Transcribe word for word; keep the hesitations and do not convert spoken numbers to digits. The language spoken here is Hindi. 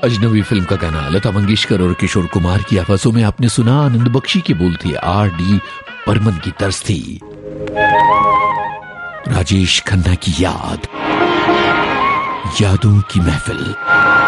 अजनबी फिल्म का गाना लता मंगेशकर और किशोर कुमार की आवाजों में आपने सुना। आनंद बख्शी की बोल थी, आर डी बर्मन की तर्ज थी, राजेश खन्ना की याद, यादों की महफिल।